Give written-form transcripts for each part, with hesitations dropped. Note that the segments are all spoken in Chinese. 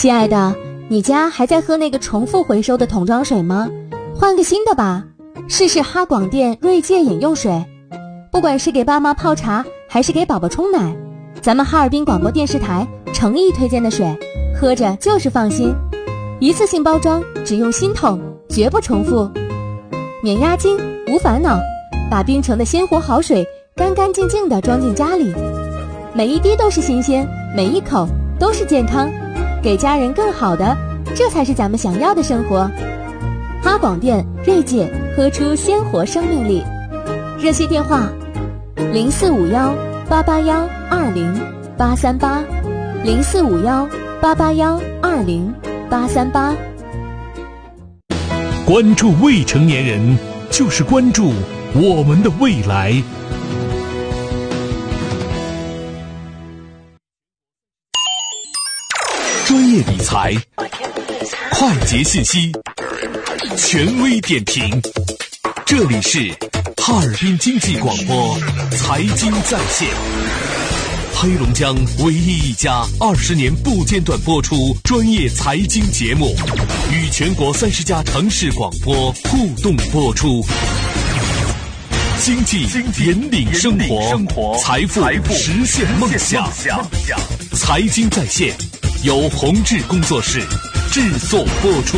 亲爱的，你家还在喝那个重复回收的桶装水吗？换个新的吧，试试哈广电锐界饮用水。不管是给爸妈泡茶，还是给宝宝冲奶，咱们哈尔滨广播电视台诚意推荐的水，喝着就是放心。一次性包装，只用新桶，绝不重复，免押金，无烦恼，把冰城的鲜活好水干干净净地装进家里，每一滴都是新鲜，每一口都是健康，给家人更好的，这才是咱们想要的生活。哈广电锐界，喝出鲜活生命力。热线电话045188180838045188180838。 关注未成年人，就是关注我们的未来。专业理财，快捷信息，权威点评，这里是哈尔滨经济广播财经在线，黑龙江唯一一家20年不间断播出专业财经节目，与全国30家城市广播互动播出。经济引领生活，财富实现梦想。财经在线由宏志工作室制作播出。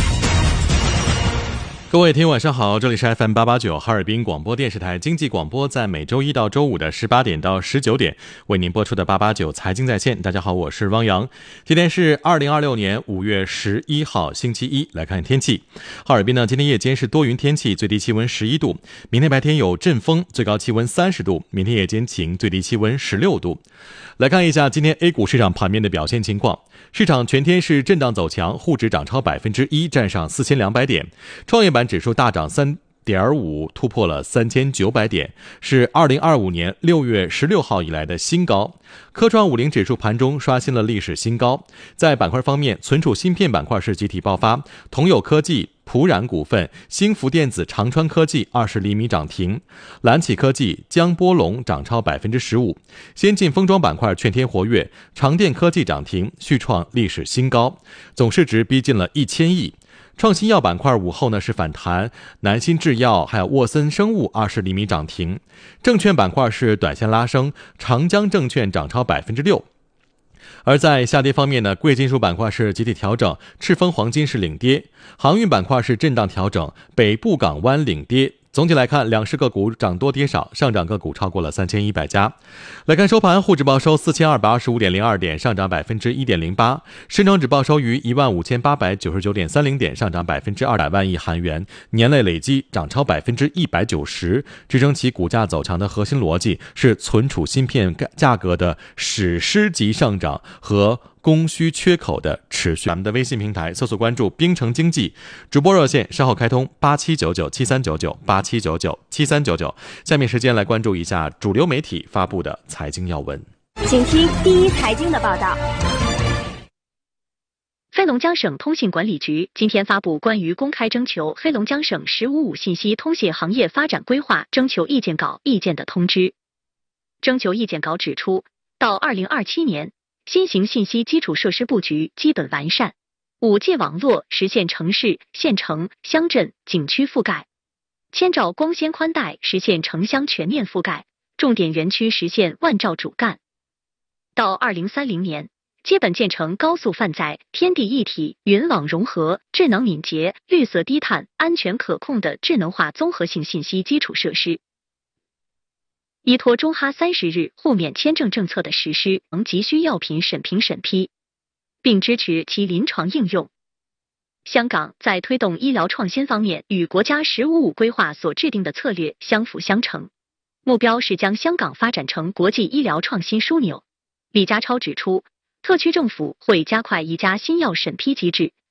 各位听友晚上好，这里是 FM889 哈尔滨广播电视台经济广播，在每周一到周五的18点到19点为您播出的889财经在线。大家好，我是汪洋。今天是2026年5月11号星期一。来看天气，哈尔滨呢，今天夜间是多云天气，最低气温11度，明天白天有阵风，最高气温30度，明天夜间晴，最低气温16度。来看一下今天 A 股市场盘面的表现情况。市场全天是震荡走强，沪指涨超 1%， 站上4200点，创业板指数大涨3.5%，突破了3900点，是2025年6月16号以来的新高。科创50指数盘中刷新了历史新高。在板块方面，存储芯片板块是集体爆发，同友科技、普冉股份、兴福电子、长川科技20厘米涨停，蓝启科技、江波龙涨超 15%。先进封装板块全天活跃，长电科技涨停，续创历史新高，总市值逼近了1000亿。创新药板块午后呢是反弹，南新制药还有沃森生物20厘米涨停。证券板块是短线拉升，长江证券涨超 6%。而在下跌方面呢，贵金属板块是集体调整，赤峰黄金是领跌，航运板块是震荡调整，北部港湾领跌。总体来看，两市个股涨多跌少，上涨个股超过了3100家。来看收盘，沪指报收4225.02点，上涨 1.08%， 深成指报收于15899.30点，上涨 200万亿韩元，年内累计涨超 190%。支撑其股价走强的核心逻辑是存储芯片价格的史诗级上涨和供需缺口的持续。咱们的微信平台搜索关注冰城经济，主播热线稍后开通8799739987997399。下面时间来关注一下主流媒体发布的财经要闻， 请听第一财经的报道。黑龙江省通信管理局今天发布关于公开征求黑龙江省“十五五”信息通信行业发展规划征求意见稿意见的通知。征求意见稿指出，到2027年，新型信息基础设施布局基本完善，5G 网络实现城市、县城、乡镇、景区覆盖，千兆光纤宽带实现城乡全面覆盖，重点园区实现万兆主干。到2030年，基本建成高速泛载、天地一体、云网融合、智能敏捷、绿色低碳、安全可控的智能化综合性信息基础设施。依托中哈30日互免签证政策的实施，急需药品审批，并支持其临床应用。香港在推动医疗创新方面与国家“十五五”规划所制定的策略相辅相成，目标是将香港发展成国际医疗创新枢纽。李家超指出，特区政府会加快一加新药审批机制，